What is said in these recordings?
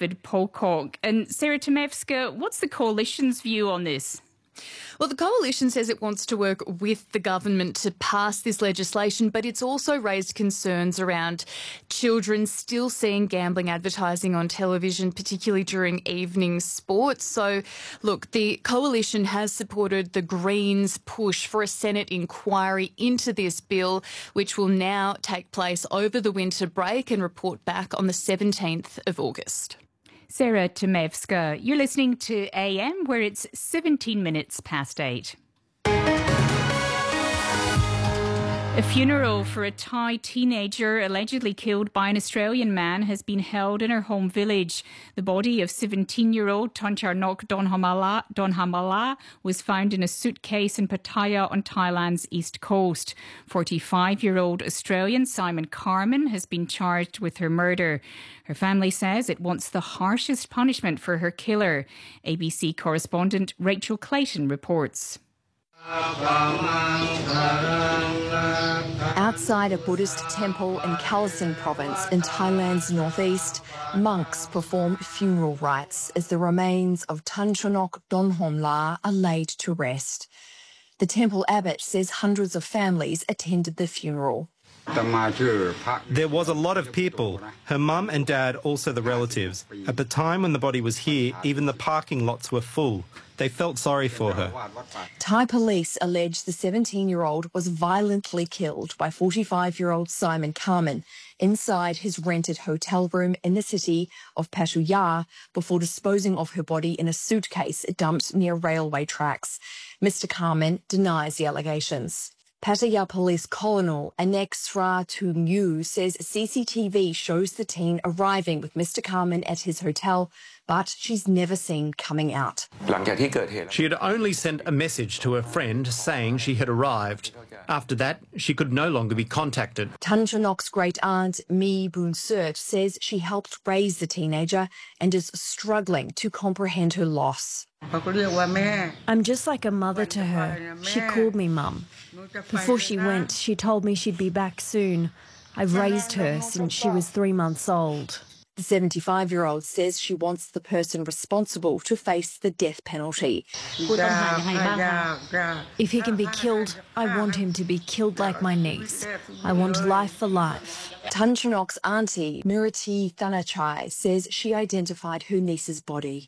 David Pocock. And Sarah Tomevska, what's the coalition's view on this? Well, the coalition says it wants to work with the government to pass this legislation, but it's also raised concerns around children still seeing gambling advertising on television, particularly during evening sports. So, look, the coalition has supported the Greens' push for a Senate inquiry into this bill, which will now take place over the winter break and report back on the 17th of August. Sarah Tomevska, you're listening to AM, where it's 17 minutes past 8. A funeral for a Thai teenager allegedly killed by an Australian man has been held in her home village. The body of 17-year-old Thongcharnock Donhamala was found in a suitcase in Pattaya on Thailand's east coast. 45-year-old Australian Simon Carman has been charged with her murder. Her family says it wants the harshest punishment for her killer. ABC correspondent Rachel Clayton reports. Outside a Buddhist temple in Kalasin province in Thailand's northeast, monks perform funeral rites as the remains of Thongcharnock Donhamla are laid to rest. The temple abbot says hundreds of families attended the funeral. There was a lot of people. Her mum and dad, also the relatives. At the time when the body was here, even the parking lots were full. They felt sorry for her. Thai police allege the 17-year-old was violently killed by 45-year-old Simon Carman inside his rented hotel room in the city of Pattaya before disposing of her body in a suitcase dumped near railway tracks. Mr. Carman denies the allegations. Pattaya Police Colonel Anek Sra Tung Yu says CCTV shows the teen arriving with Mr. Carman at his hotel, but she's never seen coming out. She had only sent a message to her friend saying she had arrived. After that, she could no longer be contacted. Thongcharnock's great-aunt, Mi Boonsert, says she helped raise the teenager and is struggling to comprehend her loss. I'm just like a mother to her. She called me Mum. Before she went, she told me she'd be back soon. I've raised her since she was 3 months old. The 75-year-old says she wants the person responsible to face the death penalty. If he can be killed, I want him to be killed like my niece. I want life for life. Thongcharnock's auntie, Mirati Thanachai, says she identified her niece's body.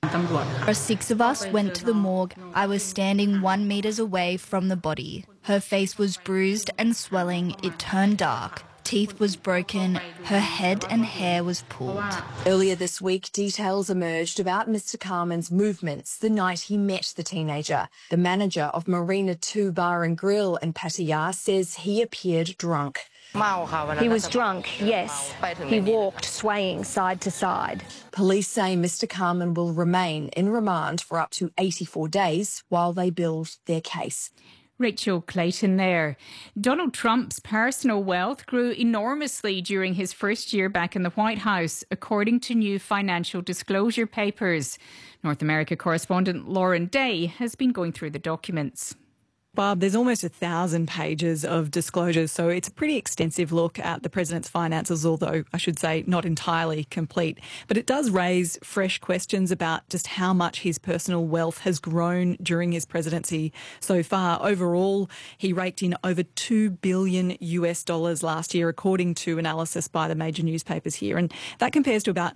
6 of us went to the morgue. I was standing 1 metre away from the body. Her face was bruised and swelling. It turned dark. Teeth was broken, her head and hair was pulled. Earlier this week, details emerged about Mr. Carman's movements the night he met the teenager. The manager of Marina 2 Bar and Grill in Pattaya says he appeared drunk. He was drunk, yes. He walked swaying side to side. Police say Mr. Carman will remain in remand for up to 84 days while they build their case. Rachel Clayton there. Donald Trump's personal wealth grew enormously during his first year back in the White House, according to new financial disclosure papers. North America correspondent Lauren Day has been going through the documents. Barb, there's almost 1,000 pages of disclosures, so it's a pretty extensive look at the president's finances, although I should say not entirely complete. But it does raise fresh questions about just how much his personal wealth has grown during his presidency so far. Overall, he raked in over $2 billion last year, according to analysis by the major newspapers here. And that compares to about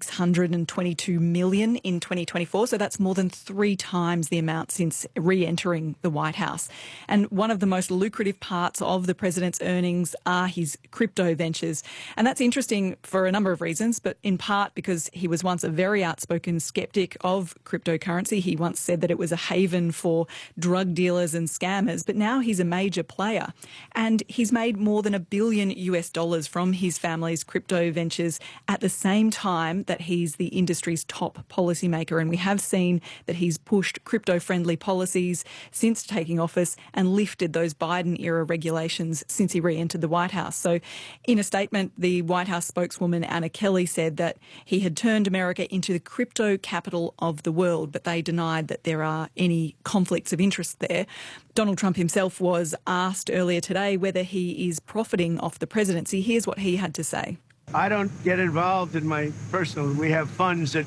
$622 million in 2024. So that's more than 3 times the amount since re-entering the White House. And one of the most lucrative parts of the president's earnings are his crypto ventures. And that's interesting for a number of reasons, but in part because he was once a very outspoken skeptic of cryptocurrency. He once said that it was a haven for drug dealers and scammers, but now he's a major player. And he's made more than $1 billion from his family's crypto ventures at the same time that he's the industry's top policymaker. And we have seen that he's pushed crypto-friendly policies since taking office and lifted those Biden-era regulations since he re-entered the White House. So in a statement, the White House spokeswoman Anna Kelly said that he had turned America into the crypto capital of the world, but they denied that there are any conflicts of interest there. Donald Trump himself was asked earlier today whether he is profiting off the presidency. Here's what he had to say. I don't get involved in my personal. We have funds that